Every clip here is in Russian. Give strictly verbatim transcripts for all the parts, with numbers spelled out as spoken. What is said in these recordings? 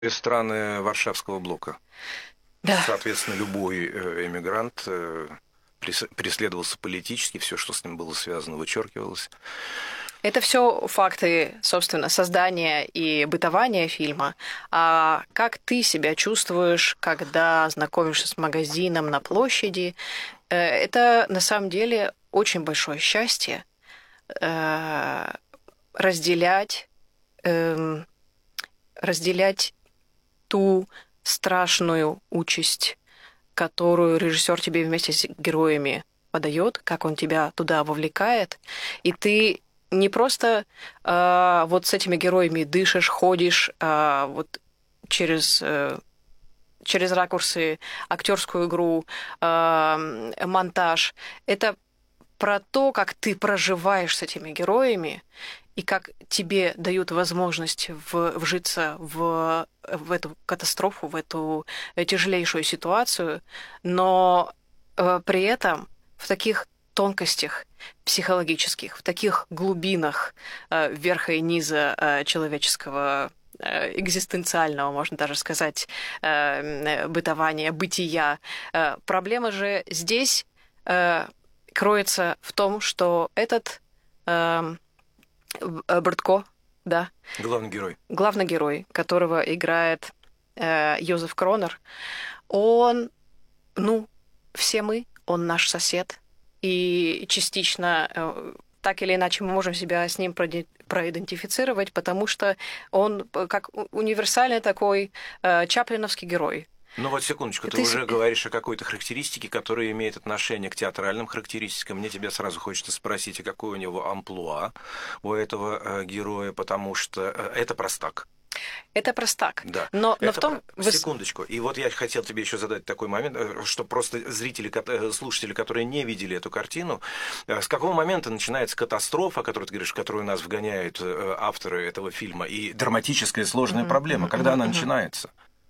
страны Варшавского блока. Да. Соответственно, любой э, эмигрант э, преследовался политически, все, что с ним было связано, вычеркивалось. Это все факты, собственно, создания и бытования фильма. А как ты себя чувствуешь, когда знакомишься с магазином на площади? Это на самом деле очень большое счастье разделять, разделять ту страшную участь, которую режиссер тебе вместе с героями подает, как он тебя туда вовлекает, и ты не просто э, вот с этими героями дышишь, ходишь э, вот через, э, через ракурсы, актерскую игру, э, монтаж. Это про то, как ты проживаешь с этими героями и как тебе дают возможность в, вжиться в, в эту катастрофу, в эту тяжелейшую ситуацию, но э, при этом в таких тонкостях психологических, в таких глубинах э, верха и низа э, человеческого э, экзистенциального, можно даже сказать, э, бытования, бытия. Э, проблема же здесь э, кроется в том, что этот э, Бортко, да, главный герой, главный герой, которого играет э, Йозеф Кронер, он, ну, все мы, он наш сосед. И частично так или иначе мы можем себя с ним проидентифицировать, потому что он как универсальный такой э, чаплиновский герой. Ну вот секундочку, ты, ты уже говоришь о какой-то характеристике, которая имеет отношение к театральным характеристикам. Мне тебя сразу хочется спросить, а какое у него амплуа у этого э, героя, потому что э, это простак. Это простак. Да. Но, но это в том... Про... Секундочку. И вот я хотел тебе еще задать такой момент, что просто зрители, слушатели, которые не видели эту картину, с какого момента начинается катастрофа, о которой ты говоришь, в которую нас вгоняют авторы этого фильма, и драматическая сложная mm-hmm. проблема, когда mm-hmm. она начинается?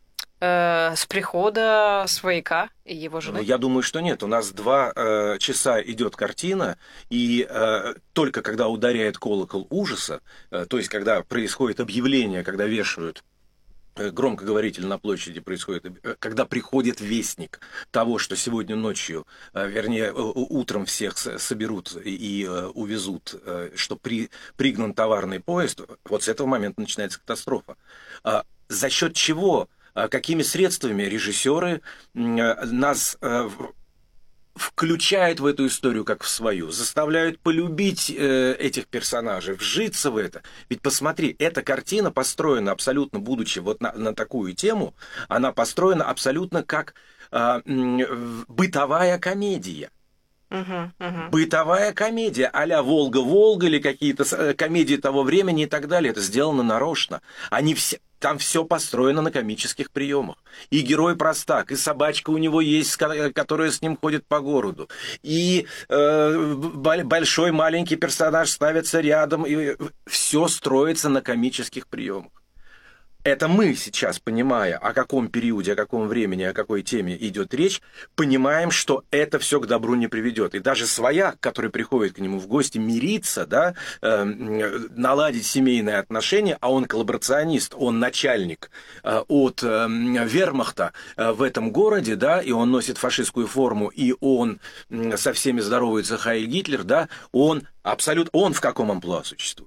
С прихода свояка и его жены? Ну, я думаю, что нет. У нас два э, часа идет картина, и э, только когда ударяет колокол ужаса, э, то есть когда происходит объявление, когда вешают э, громкоговоритель на площади, происходит, э, когда приходит вестник того, что сегодня ночью, э, вернее, э, утром всех соберут и, и э, увезут, э, что при, пригнан товарный поезд, вот с этого момента начинается катастрофа. А за счет чего? Какими средствами режиссеры нас включают в эту историю как в свою, заставляют полюбить этих персонажей, вжиться в это. Ведь посмотри, эта картина построена абсолютно, будучи вот на, на такую тему, она построена абсолютно как а, бытовая комедия. Uh-huh, uh-huh. Бытовая комедия а-ля «Волга-Волга» или какие-то комедии того времени и так далее. Это сделано нарочно. Они все... Там все построено на комических приемах. И герой простак, и собачка у него есть, которая с ним ходит по городу. И э, большой маленький персонаж ставится рядом. И все строится на комических приемах. Это мы сейчас, понимая, о каком периоде, о каком времени, о какой теме идет речь, понимаем, что это все к добру не приведет. И даже свояк, который приходит к нему в гости, мириться, да, э, наладить семейные отношения, а он коллаборационист, он начальник э, от э, вермахта э, в этом городе, да, и он носит фашистскую форму, и он э, со всеми здоровается Хайль Гитлер, да, он абсолютно, он в каком амплуа существует?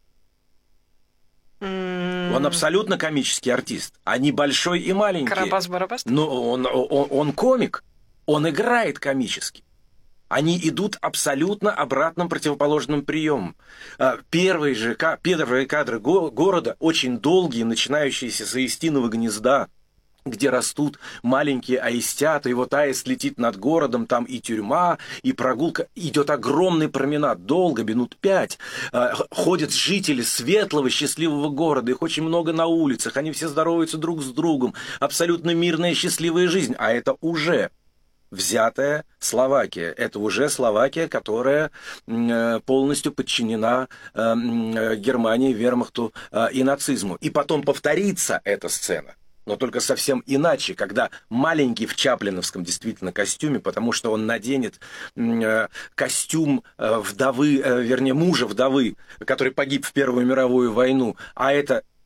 Он абсолютно комический артист, а не большой и маленький. Карабас-Барабас? Ну, он, он, он комик, он играет комически. Они идут абсолютно обратным противоположным приемом. Первые же первые кадры города очень долгие, начинающиеся с Аистиного гнезда, где растут маленькие аистята, и вот аист летит над городом, там и тюрьма, и прогулка. Идет огромный променад, долго, минут пять. Ходят жители светлого, счастливого города, их очень много на улицах, они все здороваются друг с другом. Абсолютно мирная, счастливая жизнь. А это уже взятая Словакия. Это уже Словакия, которая полностью подчинена Германии, вермахту и нацизму. И потом повторится эта сцена. Но только совсем иначе, когда маленький в чаплиновском действительно костюме, потому что он наденет костюм вдовы, вернее, мужа вдовы, который погиб в Первую мировую войну, а это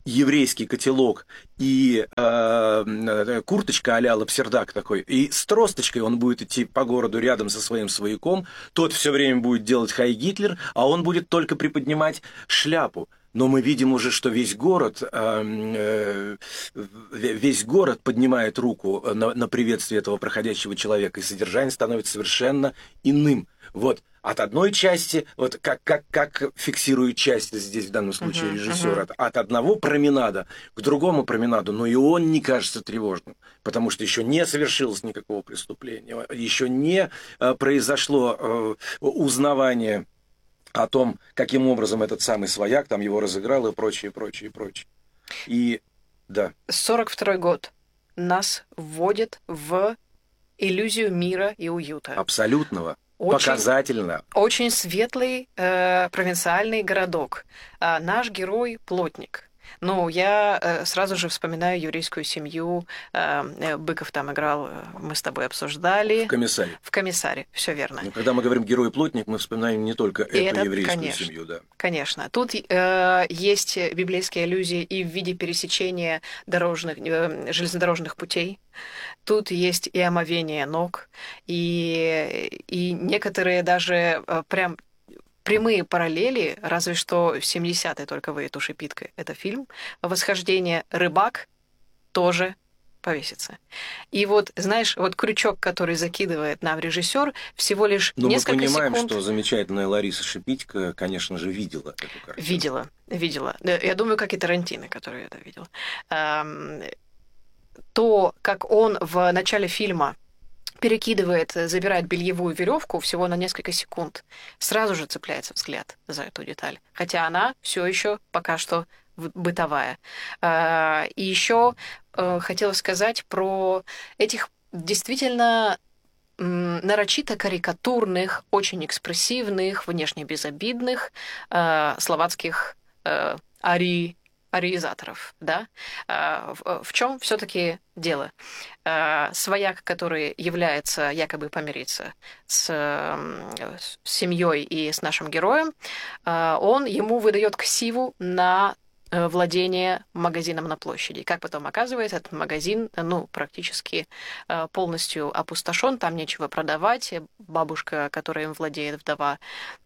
еврейский котелок и э, курточка а-ля лапсердак такой, и с тросточкой он будет идти по городу рядом со своим свояком, тот все время будет делать «Хай Гитлер», а он будет только приподнимать шляпу. Но мы видим уже, что весь город, э, э, весь город поднимает руку на, на приветствие этого проходящего человека, и содержание становится совершенно иным. Вот от одной части, вот как, как, как фиксирует часть здесь в данном случае uh-huh, режиссер, uh-huh. от, от одного променада к другому променаду, но и он не кажется тревожным, потому что еще не совершилось никакого преступления, еще не э, произошло э, узнавание о том, каким образом этот самый свояк там его разыграл и прочее, прочее, прочее. И да. сорок второй год нас вводит в иллюзию мира и уюта. Абсолютного. Очень, показательно. Очень светлый э, провинциальный городок. А наш герой плотник. Ну, я э, сразу же вспоминаю еврейскую семью. Э, Быков там играл, мы с тобой обсуждали. В «Комиссаре». В «Комиссаре», все верно. Но когда мы говорим «герой-плотник», мы вспоминаем не только эту это, еврейскую конечно, семью. Да. Конечно. Тут э, есть библейские аллюзии и в виде пересечения дорожных, э, железнодорожных путей. Тут есть и омовение ног, и, и некоторые даже э, прям... прямые параллели, разве что в семидесятые только выйдет у Шипитка. Это фильм «Восхождение. Рыбак» тоже повесится. И вот, знаешь, вот крючок, который закидывает нам режиссер, всего лишь Но несколько секунд... мы понимаем, секунд... что замечательная Лариса Шипитько, конечно же, видела эту картину. Видела, видела. Я думаю, как и Тарантино, который это видел. То, как он в начале фильма перекидывает, забирает бельевую веревку всего на несколько секунд, сразу же цепляется взгляд за эту деталь. Хотя она все еще пока что бытовая. И еще хотела сказать про этих действительно нарочито карикатурных, очень экспрессивных, внешне безобидных словацких ари ариизаторов, да? В чем все-таки дело? Свояк, который является якобы помириться с, с семьей и с нашим героем, он ему выдает ксиву на владение магазином на площади. Как потом оказывается, этот магазин, ну, практически полностью опустошен, там нечего продавать. Бабушка, которая им владеет, вдова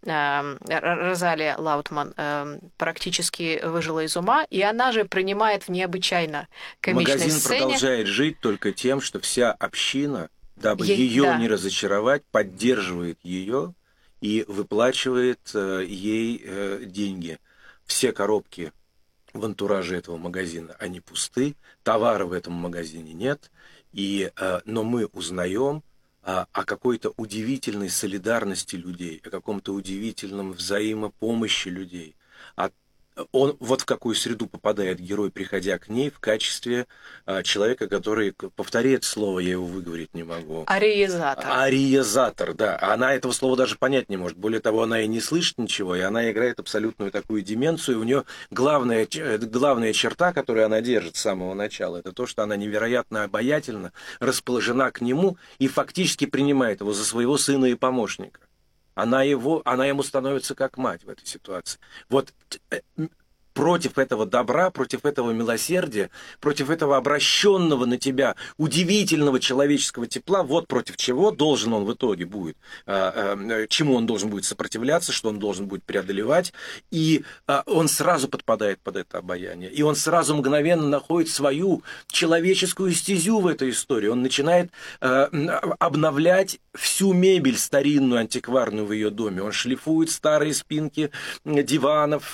Розалия Лаутман, практически выжила из ума, и она же принимает в необычайно комичной магазин сцене... продолжает жить только тем, что вся община, дабы Ей, ее да. не разочаровать, поддерживает ее и выплачивает ей деньги. Все коробки в антураже этого магазина, они пусты, товара в этом магазине нет, и, но мы узнаем о какой-то удивительной солидарности людей, о каком-то удивительном взаимопомощи людей. Он вот в какую среду попадает герой, приходя к ней в качестве а, человека, который, повторяет слово, я его выговорить не могу. Ариизатор. Ариизатор, да. Она этого слова даже понять не может. Более того, она и не слышит ничего, и она играет абсолютную такую деменцию. И у нее главная, главная черта, которую она держит с самого начала, это то, что она невероятно обаятельна, расположена к нему и фактически принимает его за своего сына и помощника. Она, его, она ему становится как мать в этой ситуации. Вот против этого добра, против этого милосердия, против этого обращенного на тебя удивительного человеческого тепла, вот против чего должен он в итоге будет, чему он должен будет сопротивляться, что он должен будет преодолевать, и он сразу подпадает под это обаяние, и он сразу мгновенно находит свою человеческую стезю в этой истории, он начинает обновлять всю мебель старинную, антикварную в ее доме, он шлифует старые спинки диванов,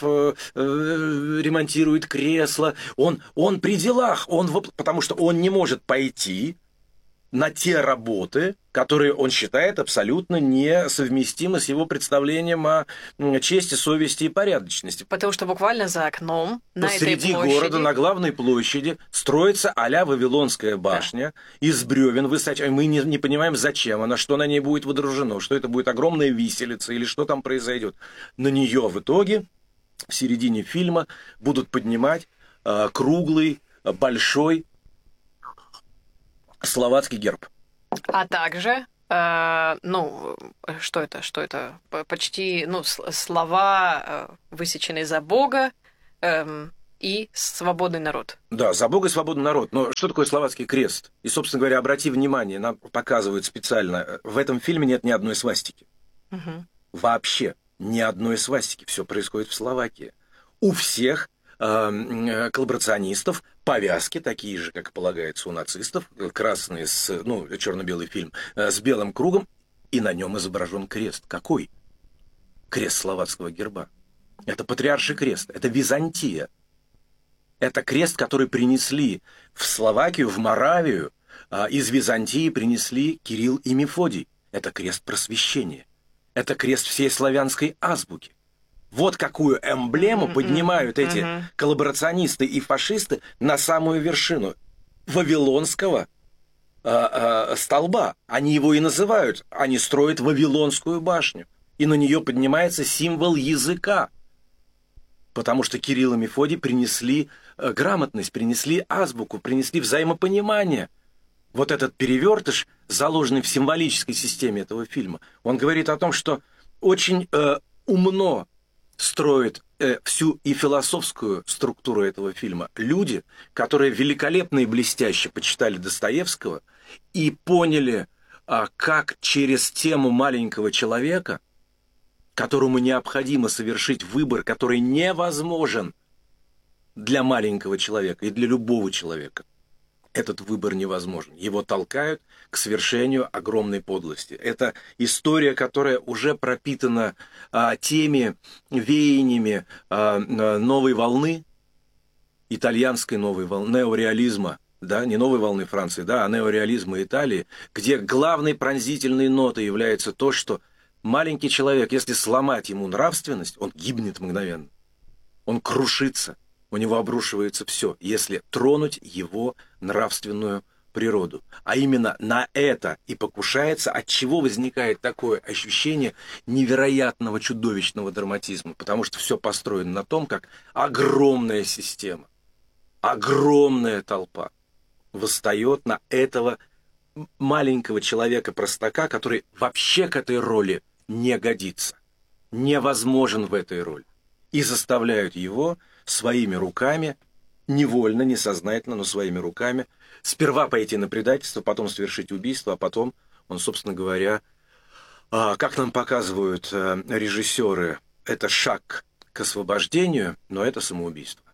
ремонтирует кресла, он, он при делах, он, потому что он не может пойти на те работы, которые он считает абсолютно несовместимы с его представлением о чести, совести и порядочности. Потому что буквально за окном, на посреди этой площади... города, на главной площади, строится а-ля Вавилонская башня, да, из бревен высоченных. Мы не, не понимаем, зачем она, что на ней будет водружено, что это будет огромная виселица или что там произойдет. На нее в итоге в середине фильма будут поднимать э, круглый, большой словацкий герб. А также, э, ну, что это, что это? Почти, ну, слова, э, высеченные за Бога, э, и свободный народ. Да, за Бога и свободный народ. Но что такое словацкий крест? И, собственно говоря, обрати внимание, нам показывают специально, в этом фильме нет ни одной свастики. Угу. Вообще ни одной свастики. Все происходит в Словакии. У всех э, коллаборационистов повязки такие же, как полагается у нацистов, красные, с, ну, черно-белый фильм, э, с белым кругом, и на нем изображен крест. Какой? Крест словацкого герба. Это патриарший крест, это Византия. Это крест, который принесли в Словакию, в Моравию, э, из Византии принесли Кирилл и Мефодий. Это крест просвещения. Это крест всей славянской азбуки. Вот какую эмблему поднимают эти коллаборационисты и фашисты на самую вершину вавилонского э, э, столба. Они его и называют. Они строят Вавилонскую башню. И на нее поднимается символ языка. Потому что Кирилл и Мефодий принесли э, грамотность, принесли азбуку, принесли взаимопонимание. Вот этот перевертыш, заложенный в символической системе этого фильма, он говорит о том, что очень э, умно строит э, всю и философскую структуру этого фильма люди, которые великолепно и блестяще почитали Достоевского и поняли, э, как через тему маленького человека, которому необходимо совершить выбор, который невозможен для маленького человека и для любого человека, этот выбор невозможен. Его толкают к совершению огромной подлости. Это история, которая уже пропитана а, теми веяниями а, новой волны, итальянской новой волны, неореализма, да, не новой волны Франции, да, а неореализма Италии, где главной пронзительной нотой является то, что маленький человек, если сломать ему нравственность, он гибнет мгновенно. Он крушится. У него обрушивается все, если тронуть его нравственную природу. А именно на это и покушается, от чего возникает такое ощущение невероятного чудовищного драматизма. Потому что все построено на том, как огромная система, огромная толпа восстает на этого маленького человека-простака, который вообще к этой роли не годится, невозможен в этой роли. И заставляют его своими руками, невольно, несознательно, но своими руками, сперва пойти на предательство, потом совершить убийство, а потом он, собственно говоря, как нам показывают режиссеры, это шаг к освобождению, но это самоубийство.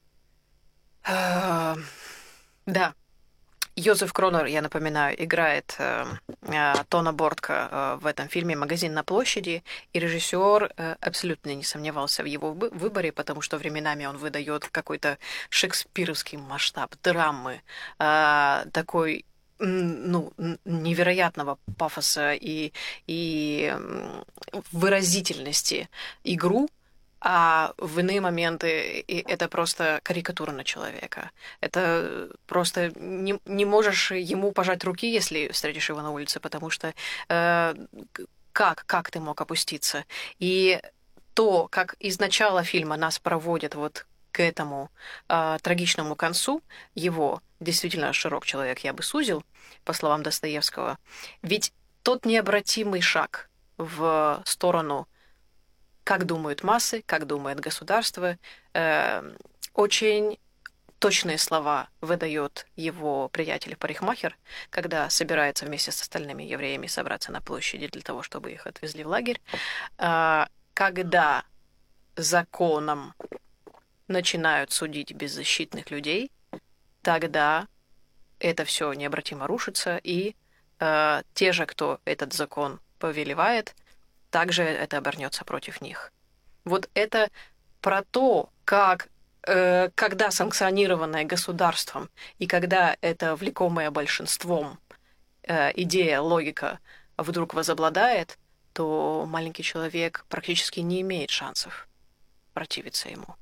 Да. Йозеф Кронер, я напоминаю, играет э, э, Тона Бортко э, в этом фильме «Магазин на площади», и режиссер э, абсолютно не сомневался в его выборе, потому что временами он выдает какой-то шекспировский масштаб драмы, э, такой ну, невероятного пафоса и, и выразительности игру, а в иные моменты это просто карикатура на человека. Это просто не, не можешь ему пожать руки, если встретишь его на улице, потому что э, как, как ты мог опуститься? И то, как из начала фильма нас проводят вот к этому э, трагичному концу, его действительно широк человек, я бы сузил, по словам Достоевского, ведь тот необратимый шаг в сторону, как думают массы, как думает государство, э, очень точные слова выдает его приятель-парикмахер, когда собирается вместе с остальными евреями собраться на площади для того, чтобы их отвезли в лагерь. Э, когда законом начинают судить беззащитных людей, тогда это все необратимо рушится, и э, те же, кто этот закон повелевает, также это обернется против них. Вот это про то, как, э, когда санкционированное государством и когда это влекомое большинством э, идея, логика вдруг возобладает, то маленький человек практически не имеет шансов противиться ему.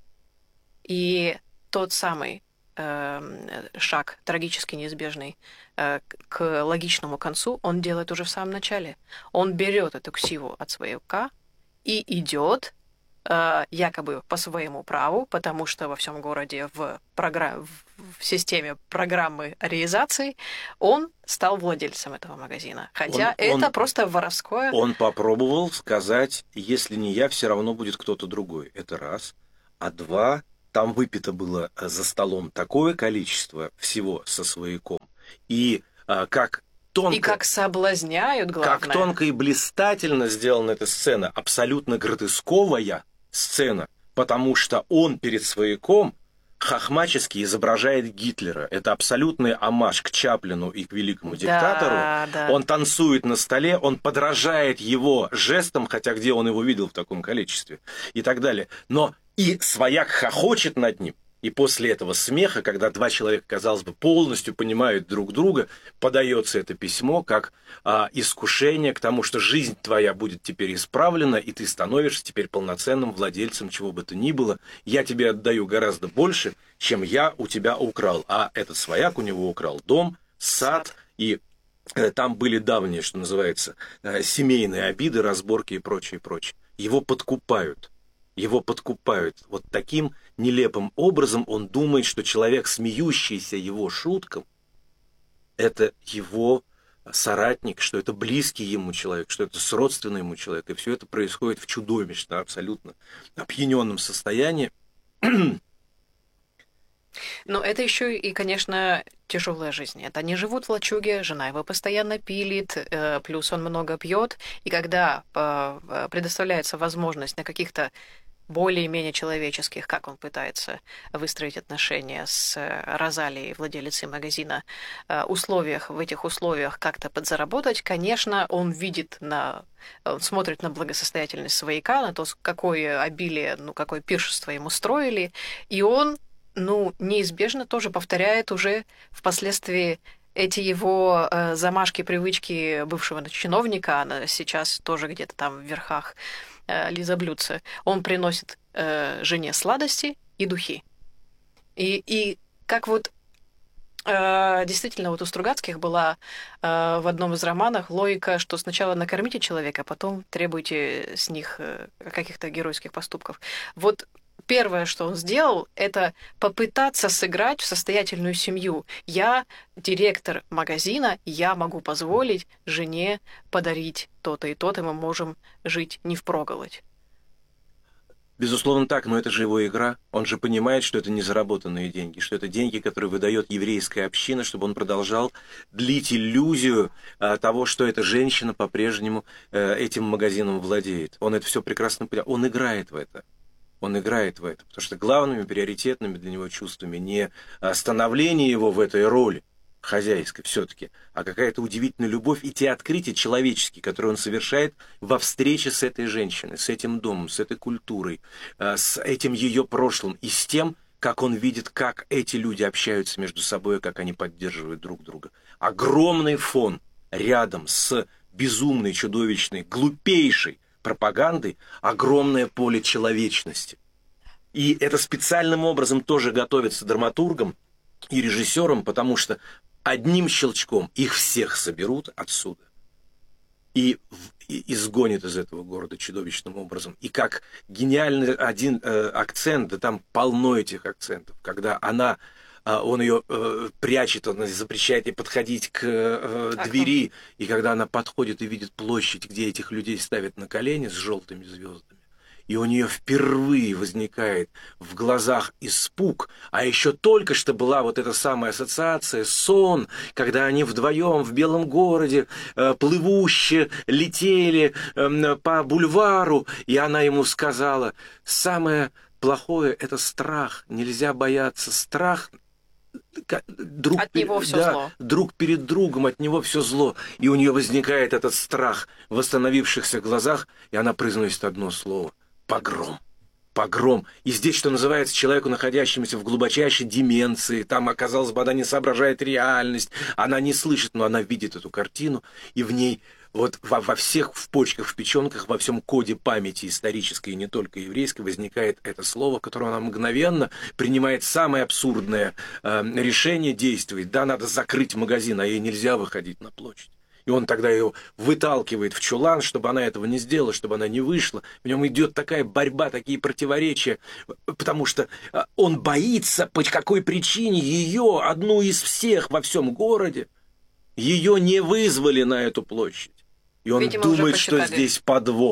И тот самый э, шаг, трагически неизбежный, э, к логичному концу, он делает уже в самом начале. Он берет эту ксиву от свояка и идет э, якобы по своему праву, потому что во всем городе в, программ, в системе программы ариизации он стал владельцем этого магазина. Хотя он, это он, просто воровское... Он попробовал сказать, если не я, все равно будет кто-то другой. Это раз. А два... Там выпито было за столом такое количество всего со свояком. И а, как тонко... И как соблазняют, главное. Как тонко и блистательно сделана эта сцена. Абсолютно гротесковая сцена. Потому что он перед свояком хохмачески изображает Гитлера. Это абсолютный оммаж к Чаплину и к великому диктатору. Да, да. Он танцует на столе, он подражает его жестам, хотя где он его видел в таком количестве, и так далее. Но и свояк хохочет над ним. И после этого смеха, когда два человека, казалось бы, полностью понимают друг друга, подается это письмо как а, искушение к тому, что жизнь твоя будет теперь исправлена, и ты становишься теперь полноценным владельцем чего бы то ни было. Я тебе отдаю гораздо больше, чем я у тебя украл. А этот свояк у него украл дом, сад, и э, там были давние, что называется, э, семейные обиды, разборки и прочее, прочее. Его подкупают. Его подкупают. Вот таким нелепым образом он думает, что человек, смеющийся его шуткам, это его соратник, что это близкий ему человек, что это сродственный ему человек. И все это происходит в чудовищно, абсолютно опьяненном состоянии. Но это еще и, конечно, тяжелая жизнь. Это они живут в лачуге, жена его постоянно пилит, плюс он много пьет. И когда предоставляется возможность на каких-то более-менее человеческих, как он пытается выстроить отношения с Розалией, владелицей магазина, условиях, в этих условиях как-то подзаработать, конечно, он видит на... Он смотрит на благосостоятельность свояка, на то, какое обилие, ну, какое пиршество ему строили, и он, ну, неизбежно тоже повторяет уже впоследствии эти его э, замашки, привычки бывшего чиновника, она сейчас тоже где-то там в верхах, э, лизоблюдце. Он приносит э, жене сладости и духи. И, и как вот э, действительно вот у Стругацких была э, в одном из романов логика, что сначала накормите человека, а потом требуйте с них э, каких-то геройских поступков. Вот первое, что он сделал, это попытаться сыграть в состоятельную семью. Я директор магазина, я могу позволить жене подарить то-то и то-то, мы можем жить не впроголодь. Безусловно так, но это же его игра. Он же понимает, что это не заработанные деньги, что это деньги, которые выдает еврейская община, чтобы он продолжал длить иллюзию а, того, что эта женщина по-прежнему а, этим магазином владеет. Он это все прекрасно понимает. Он играет в это. Он играет в это, потому что главными приоритетными для него чувствами не становление его в этой роли хозяйской все-таки, а какая-то удивительная любовь и те открытия человеческие, которые он совершает во встрече с этой женщиной, с этим домом, с этой культурой, с этим ее прошлым и с тем, как он видит, как эти люди общаются между собой, как они поддерживают друг друга. Огромный фон рядом с безумной, чудовищной, глупейшей пропагандой, огромное поле человечности. И это специальным образом тоже готовится драматургом и режиссером, потому что одним щелчком их всех соберут отсюда и, и изгонят из этого города чудовищным образом. И как гениальный один э, акцент, да там полно этих акцентов, когда она он ее э, прячет, он запрещает ей подходить к э, двери, и когда она подходит и видит площадь, где этих людей ставят на колени с желтыми звездами, и у нее впервые возникает в глазах испуг, а еще только что была вот эта самая ассоциация, сон, когда они вдвоем в Белом городе э, плывуще летели э, по бульвару, и она ему сказала, самое плохое — это страх, нельзя бояться, страх — Друг, от него все да, зло. Друг перед другом, от него все зло. И у нее возникает этот страх в восстановившихся глазах, и она произносит одно слово — погром. Погром. И здесь, что называется, человеку, находящемуся в глубочайшей деменции, там, оказалось бы, она не соображает реальность, она не слышит, но она видит эту картину, и в ней вот во, во всех в почках, в печенках, во всем коде памяти исторической и не только еврейской возникает это слово, которое она мгновенно принимает самое абсурдное э, решение, действует. Да, надо закрыть магазин, а ей нельзя выходить на площадь. И он тогда ее выталкивает в чулан, чтобы она этого не сделала, чтобы она не вышла. В нем идет такая борьба, такие противоречия, потому что он боится, по какой причине ее, одну из всех во всем городе, ее не вызвали на эту площадь. И он Видимо, думает, что здесь подвох.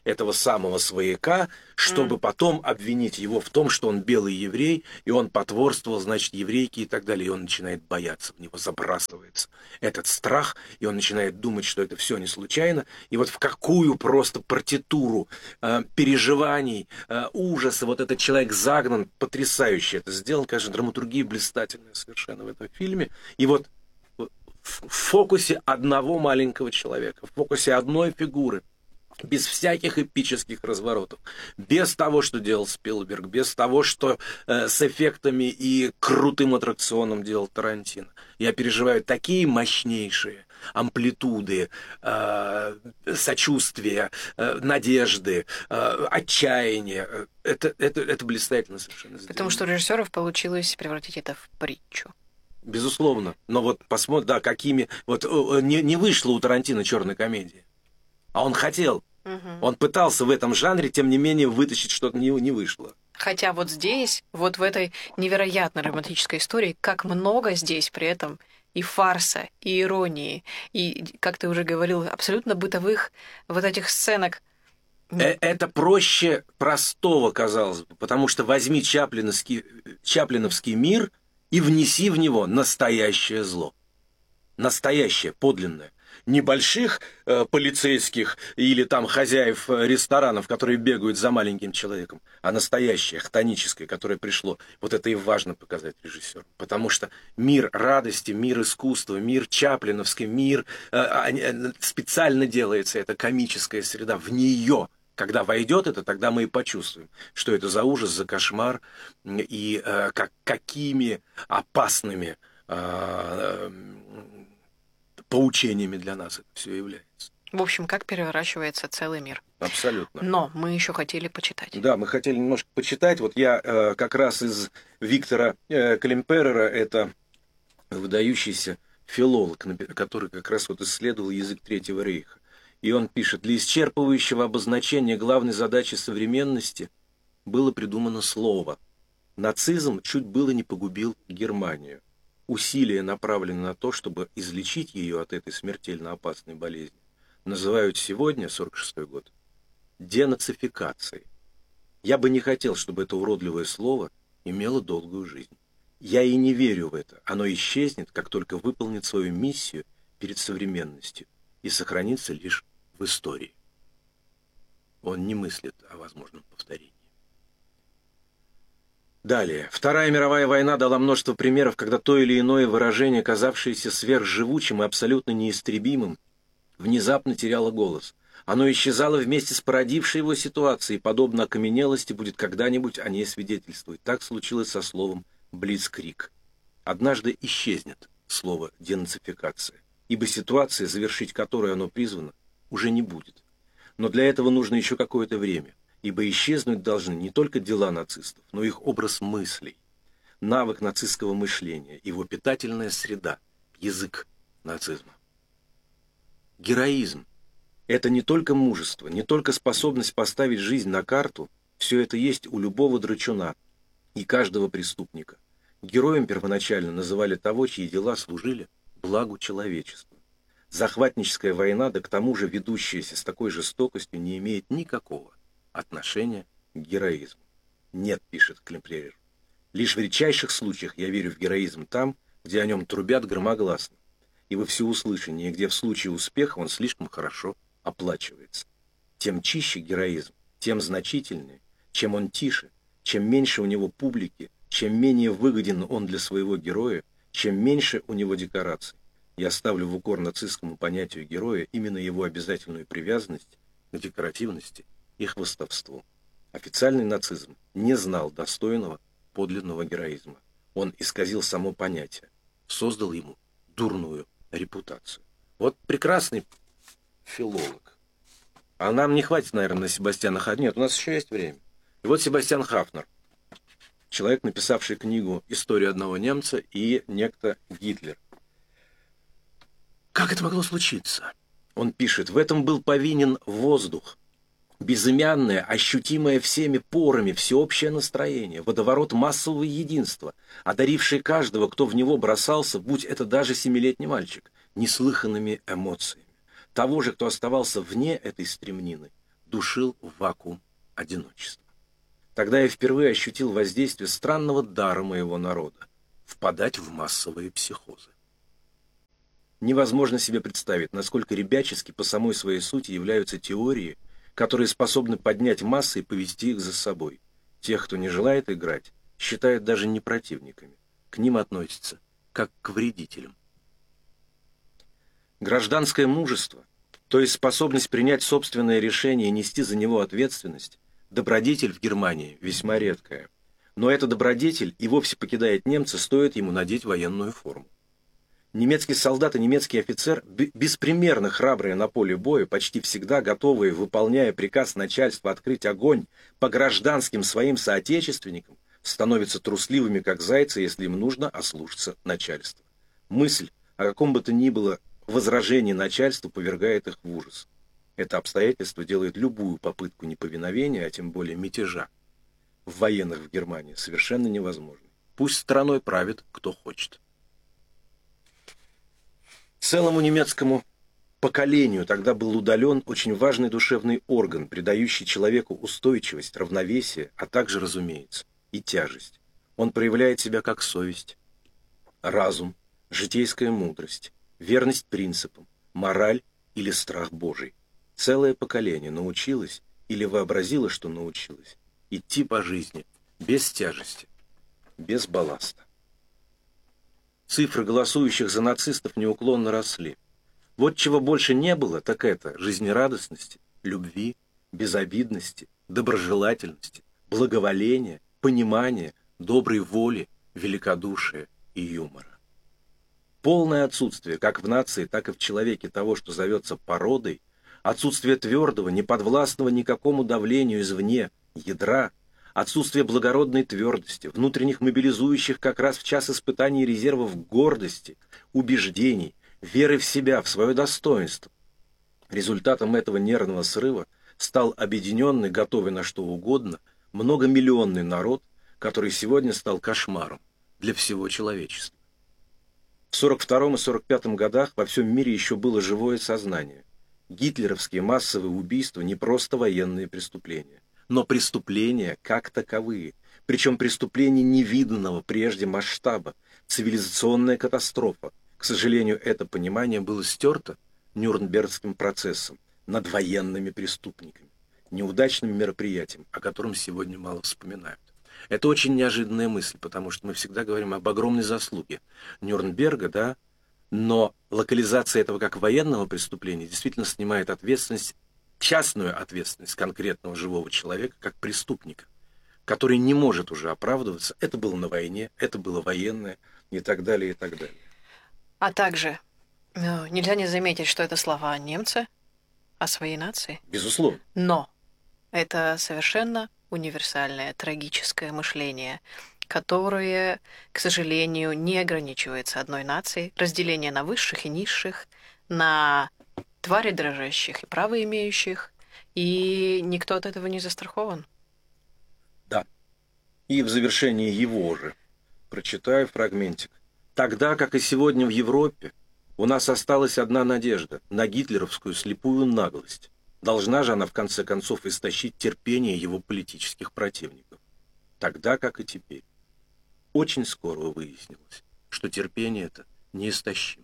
этого самого свояка, чтобы mm. потом обвинить его в том, что он белый еврей, и он потворствовал, значит, еврейке и так далее. И он начинает бояться, в него забрасывается этот страх, и он начинает думать, что это все не случайно. И вот в какую просто партитуру э, переживаний, э, ужаса вот этот человек загнан, потрясающе это сделано. Конечно, драматургия блистательная совершенно в этом фильме. И вот в фокусе одного маленького человека, в фокусе одной фигуры, без всяких эпических разворотов, без того, что делал Спилберг, без того, что э, с эффектами и крутым аттракционом делал Тарантино. Я переживаю такие мощнейшие амплитуды э, сочувствия, э, надежды, э, отчаяния. Это, это, это блистательно совершенно сделано. Потому что у режиссеров получилось превратить это в притчу. Безусловно. Но вот посмотрим, да, какими... Вот не, не вышло у Тарантино черной комедии. А он хотел. Угу. Он пытался в этом жанре, тем не менее, вытащить что-то, не, не вышло. Хотя вот здесь, вот в этой невероятно романтической истории, как много здесь при этом и фарса, и иронии, и, как ты уже говорил, абсолютно бытовых вот этих сценок. Это проще простого, казалось бы, потому что возьми чаплиновский, чаплиновский мир и внеси в него настоящее зло. Настоящее, подлинное. Небольших э, полицейских или там хозяев ресторанов, которые бегают за маленьким человеком, а настоящее, хтоническое, которое пришло. Вот это и важно показать режиссеру. Потому что мир радости, мир искусства, мир чаплиновский, мир э, э, специально делается, это комическая среда. В нее, когда войдет это, тогда мы и почувствуем, что это за ужас, за кошмар и э, как, какими опасными э, поучениями для нас это все является. В общем, как переворачивается целый мир. Абсолютно. Но мы еще хотели почитать. Да, мы хотели немножко почитать. Вот я э, как раз из Виктора э, Климперера, это выдающийся филолог, который как раз вот исследовал язык Третьего рейха. И он пишет: для исчерпывающего обозначения главной задачи современности было придумано слово. Нацизм чуть было не погубил Германию. Усилия направлены на то, чтобы излечить ее от этой смертельно опасной болезни. Называют сегодня, сорок шестой год, денацификацией. Я бы не хотел, чтобы это уродливое слово имело долгую жизнь. Я и не верю в это. Оно исчезнет, как только выполнит свою миссию перед современностью и сохранится лишь в истории. Он не мыслит о возможном повторении. Далее. Вторая мировая война дала множество примеров, когда то или иное выражение, казавшееся сверхживучим и абсолютно неистребимым, внезапно теряло голос. Оно исчезало вместе с породившей его ситуацией, подобно окаменелости будет когда-нибудь о ней свидетельствовать. Так случилось со словом «блицкриг». Однажды исчезнет слово «денацификация», ибо ситуация, завершить которую оно призвано, уже не будет. Но для этого нужно еще какое-то время. Ибо исчезнуть должны не только дела нацистов, но и их образ мыслей, навык нацистского мышления, его питательная среда, язык нацизма. Героизм – это не только мужество, не только способность поставить жизнь на карту, все это есть у любого драчуна и каждого преступника. Героем первоначально называли того, чьи дела служили благу человечества. Захватническая война, да к тому же ведущаяся с такой жестокостью, не имеет никакого отношение к героизму. Нет, пишет Климперер. Лишь в редчайших случаях я верю в героизм там, где о нем трубят громогласно, и во всеуслышание, где в случае успеха он слишком хорошо оплачивается. Тем чище героизм, тем значительнее, чем он тише, чем меньше у него публики, чем менее выгоден он для своего героя, чем меньше у него декораций. Я ставлю в укор нацистскому понятию героя именно его обязательную привязанность к декоративности и хвастовству. Официальный нацизм не знал достойного подлинного героизма. Он исказил само понятие, создал ему дурную репутацию. Вот прекрасный филолог. А нам не хватит, наверное, на Себастьяна Хафнера. Нет, у нас еще есть время. И вот Себастьян Хафнер, человек, написавший книгу «История одного немца» и некто Гитлер. Как это могло случиться? Он пишет: в этом был повинен воздух, безымянное, ощутимое всеми порами всеобщее настроение, водоворот массового единства, одаривший каждого, кто в него бросался, будь это даже семилетний мальчик, неслыханными эмоциями. Того же, кто оставался вне этой стремнины, душил в вакуум одиночества. Тогда я впервые ощутил воздействие странного дара моего народа – впадать в массовые психозы. Невозможно себе представить, насколько ребячески по самой своей сути являются теории, которые способны поднять массы и повести их за собой. Тех, кто не желает играть, считают даже не противниками. К ним относятся как к вредителям. Гражданское мужество, то есть способность принять собственное решение и нести за него ответственность, добродетель в Германии весьма редкая. Но эта добродетель и вовсе покидает немца, стоит ему надеть военную форму. Немецкий солдат и немецкий офицер, беспримерно храбрые на поле боя, почти всегда готовые, выполняя приказ начальства открыть огонь по гражданским своим соотечественникам, становятся трусливыми, как зайцы, если им нужно ослушаться начальства. Мысль о каком бы то ни было возражении начальству повергает их в ужас. Это обстоятельство делает любую попытку неповиновения, а тем более мятежа, в военных в Германии совершенно невозможной. Пусть страной правит кто хочет. Целому немецкому поколению тогда был удален очень важный душевный орган, придающий человеку устойчивость, равновесие, а также, разумеется, и тяжесть. Он проявляет себя как совесть, разум, житейская мудрость, верность принципам, мораль или страх Божий. Целое поколение научилось или вообразило, что научилось, идти по жизни без тяжести, без балласта. Цифры голосующих за нацистов неуклонно росли. Вот чего больше не было, так это жизнерадостности, любви, безобидности, доброжелательности, благоволения, понимания, доброй воли, великодушия и юмора. Полное отсутствие как в нации, так и в человеке того, что зовется породой, отсутствие твердого, неподвластного никакому давлению извне, ядра, отсутствие благородной твердости, внутренних мобилизующих как раз в час испытаний резервов гордости, убеждений, веры в себя, в свое достоинство. Результатом этого нервного срыва стал объединенный, готовый на что угодно, многомиллионный народ, который сегодня стал кошмаром для всего человечества. В сорок втором и сорок пятом годах во всем мире еще было живое сознание. Гитлеровские массовые убийства не просто военные преступления, но преступления как таковые, причем преступления невиданного прежде масштаба, цивилизационная катастрофа. К сожалению, это понимание было стерто Нюрнбергским процессом над военными преступниками, неудачным мероприятием, о котором сегодня мало вспоминают. Это очень неожиданная мысль, потому что мы всегда говорим об огромной заслуге Нюрнберга, да, но локализация этого как военного преступления действительно снимает ответственность, частную ответственность конкретного живого человека как преступника, который не может уже оправдываться. Это было на войне, это было военное и так далее, и так далее. А также ну, нельзя не заметить, что это слова немца о своей нации. Безусловно. Но это совершенно универсальное трагическое мышление, которое, к сожалению, не ограничивается одной нацией, разделение на высших и низших, на твари дрожащих и право имеющих, и никто от этого не застрахован. Да. И в завершении его же прочитаю фрагментик. Тогда, как и сегодня в Европе, у нас осталась одна надежда на гитлеровскую слепую наглость. Должна же она в конце концов истощить терпение его политических противников. Тогда, как и теперь. Очень скоро выяснилось, что терпение это неистощимо.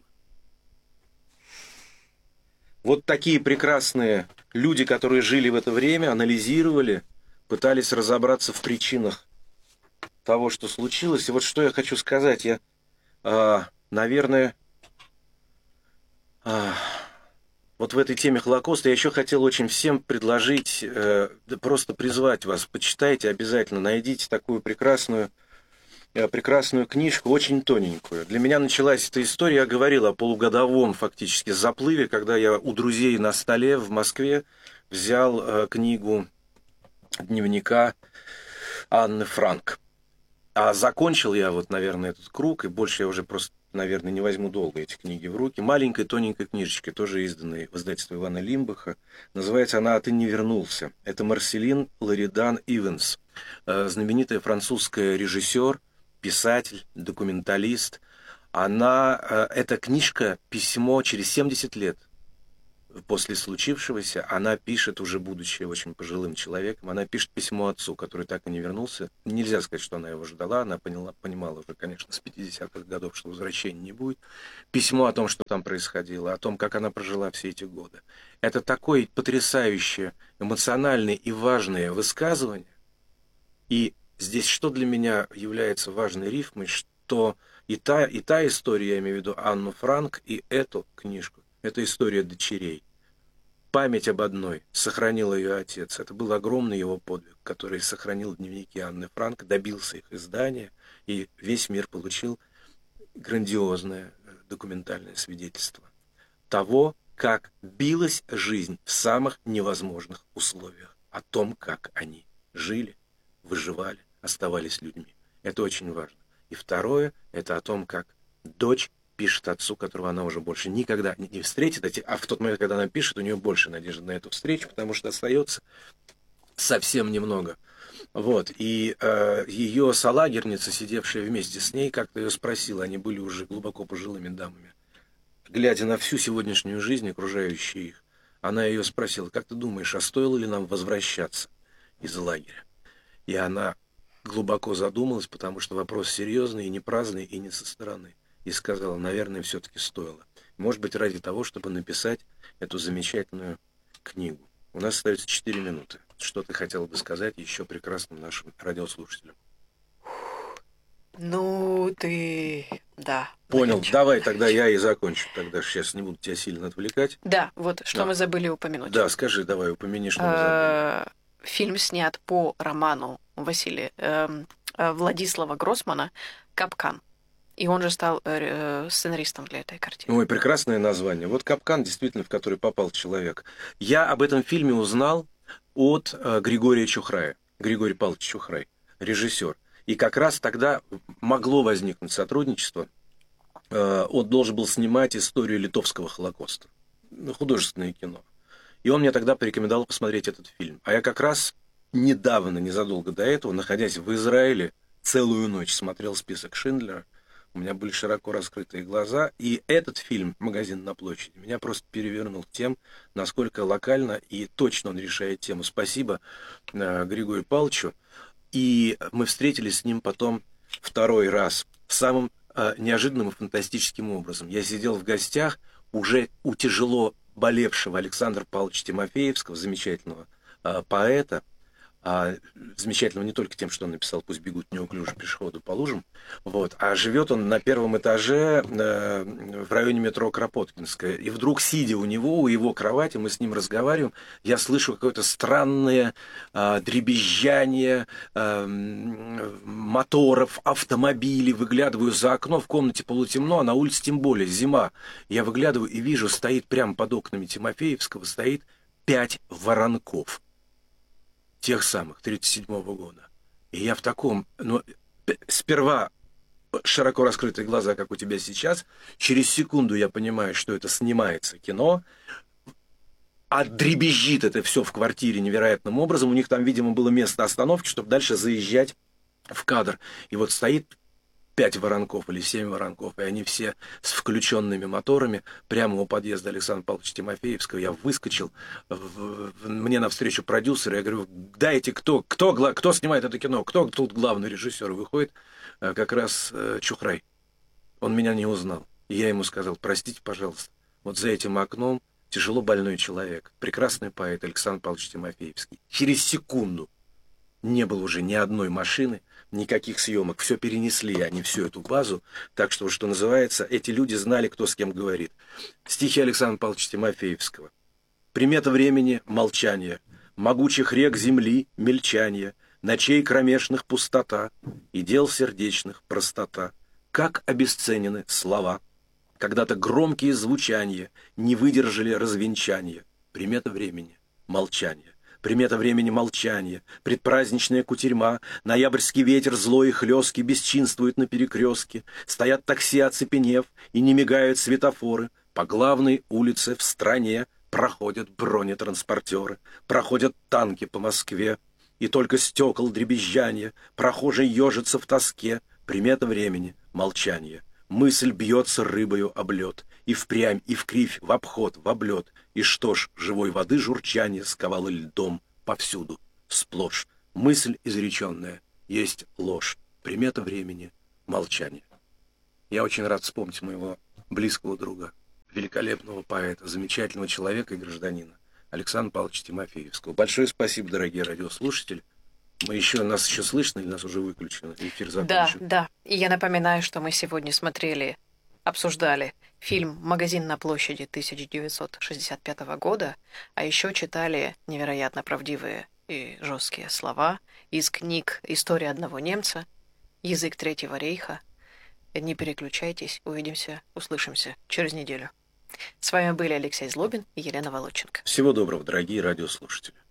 Вот такие прекрасные люди, которые жили в это время, анализировали, пытались разобраться в причинах того, что случилось. И вот что я хочу сказать. Я, э, наверное, э, вот в этой теме Холокоста я еще хотел очень всем предложить, э, да просто призвать вас. Почитайте обязательно, найдите такую прекрасную прекрасную книжку, очень тоненькую. Для меня началась эта история, я говорил о полугодовом фактически заплыве, когда я у друзей на столе в Москве взял э, книгу дневника Анны Франк. А закончил я вот, наверное, этот круг, и больше я уже просто, наверное, не возьму долго эти книги в руки. Маленькой тоненькой книжечкой, тоже изданной в издательстве Ивана Лимбаха. Называется она «А ты не вернулся». Это Марселин Лоридан Ивенс, э, знаменитая французская режиссер, писатель, документалист. Она, э, эта книжка, письмо через семьдесят лет после случившегося, она пишет, уже будучи очень пожилым человеком, она пишет письмо отцу, который так и не вернулся. Нельзя сказать, что она его ждала, она поняла, понимала уже, конечно, с пятидесятых годов, что возвращения не будет. Письмо о том, что там происходило, о том, как она прожила все эти годы. Это такое потрясающее, эмоциональное и важное высказывание. И здесь что для меня является важной рифмой, что и та, и та история, я имею в виду Анну Франк, и эту книжку, это история дочерей. Память об одной сохранил ее отец. Это был огромный его подвиг, который сохранил дневники Анны Франк, добился их издания, и весь мир получил грандиозное документальное свидетельство того, как билась жизнь в самых невозможных условиях, о том, как они жили, выживали, оставались людьми. Это очень важно. И второе, это о том, как дочь пишет отцу, которого она уже больше никогда не встретит, а в тот момент, когда она пишет, у нее больше надежды на эту встречу, потому что остается совсем немного. Вот. И э, ее солагерница, сидевшая вместе с ней, как-то ее спросила, они были уже глубоко пожилыми дамами, глядя на всю сегодняшнюю жизнь, окружающую их, она ее спросила: как ты думаешь, а стоило ли нам возвращаться из лагеря? И она глубоко задумалась, потому что вопрос серьезный и не праздный, и не со стороны. И сказала: наверное, все-таки стоило. Может быть, ради того, чтобы написать эту замечательную книгу. У нас остается четыре минуты. Что ты хотела бы сказать еще прекрасным нашим радиослушателям? Ну, ты... Да. Понял. Закончил. Давай тогда я и закончу. Тогда сейчас не буду тебя сильно отвлекать. Да, вот что Да. мы забыли упомянуть. Да, скажи, давай, упомяни, что мы забыли. Фильм снят по роману Василия э, Владислава Гроссмана «Капкан». И он же стал э, сценаристом для этой картины. Ой, прекрасное название. Вот «Капкан», действительно, в который попал человек. Я об этом фильме узнал от э, Григория Чухрая. Григорий Павлович Чухрай, режиссер. И как раз тогда могло возникнуть сотрудничество. Э, он должен был снимать историю литовского Холокоста. Художественное кино. И он мне тогда порекомендовал посмотреть этот фильм. А я как раз недавно, незадолго до этого, находясь в Израиле, целую ночь смотрел список Шиндлера. У меня были широко раскрытые глаза. И этот фильм «Магазин на площади» меня просто перевернул тем, насколько локально и точно он решает тему. Спасибо э, Григорию Павловичу. И мы встретились с ним потом второй раз самым э, неожиданным и фантастическим образом. Я сидел в гостях уже у тяжело болевшего Александра Павловича Тимофеевского, замечательного э, поэта, а, замечательного не только тем, что он написал «Пусть бегут неуклюже пешеходы по лужам», вот, а живет он на первом этаже э, в районе метро Кропоткинская. И вдруг, сидя у него, у его кровати, мы с ним разговариваем, я слышу какое-то странное э, дребезжание э, моторов, автомобилей, выглядываю за окно, в комнате полутемно, а на улице тем более зима. Я выглядываю и вижу, стоит прямо под окнами Тимофеевского, стоит пять воронков. Тех самых, тридцать седьмого года. И я в таком, ну, сперва широко раскрытые глаза, как у тебя сейчас, через секунду я понимаю, что это снимается кино, а дребезжит это все в квартире невероятным образом. У них там, видимо, было место остановки, чтобы дальше заезжать в кадр. И вот стоит пять воронков или семь воронков, и они все с включенными моторами прямо у подъезда Александра Павловича Тимофеевского. Я выскочил, в, в, мне навстречу продюсер, я говорю: дайте, кто, кто, кто снимает это кино, кто тут главный режиссер? Выходит как раз Чухрай. Он меня не узнал. И я ему сказал: простите, пожалуйста, вот за этим окном тяжело больной человек, прекрасный поэт Александр Павлович Тимофеевский. Через секунду не было уже ни одной машины, никаких съемок, все перенесли они, всю эту базу, так что, что называется, эти люди знали, кто с кем говорит. Стихи Александра Павловича Тимофеевского. «Примета времени — молчание, могучих рек земли — мельчание, ночей кромешных пустота и дел сердечных простота. Как обесценены слова! Когда-то громкие звучания не выдержали развенчания. Примета времени — молчание. Примета времени — молчание, предпраздничная кутерьма, ноябрьский ветер злой и хлесткий бесчинствует на перекрестке, стоят такси, оцепенев, и не мигают светофоры, по главной улице в стране проходят бронетранспортеры, проходят танки по Москве, и только стекол дребезжания, прохожий ежится в тоске, примета времени — молчание. Мысль бьется рыбою об лед, И впрямь, и вкривь, в обход, в облет. И что ж, живой воды журчание сковало льдом повсюду, сплошь. Мысль изреченная есть ложь, примета времени — молчание. Я очень рад вспомнить моего близкого друга, великолепного поэта, замечательного человека и гражданина Александра Павловича Тимофеевского. Большое спасибо, дорогие радиослушатели. Мы еще, нас еще слышно или нас уже выключено? Эфир закончен. Да, да. И я напоминаю, что мы сегодня смотрели, обсуждали фильм «Магазин на площади» тысяча девятьсот шестьдесят пятого года, а еще читали невероятно правдивые и жесткие слова из книг «История одного немца», «Язык Третьего рейха». Не переключайтесь, увидимся, услышимся через неделю. С вами были Алексей Злобин и Елена Володченко. Всего доброго, дорогие радиослушатели.